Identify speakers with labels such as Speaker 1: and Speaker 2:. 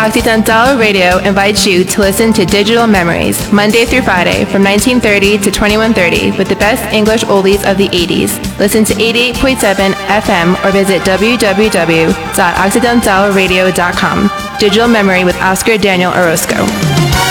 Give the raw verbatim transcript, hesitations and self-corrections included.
Speaker 1: Occidental Radio invites you to listen to Digital Memories, Monday through Friday from nineteen thirty to twenty-one thirty with the best English oldies of the eighties. Listen to eighty-eight point seven F M or visit w w w dot occidental radio dot com. Digital Memory with Oscar Daniel Orozco.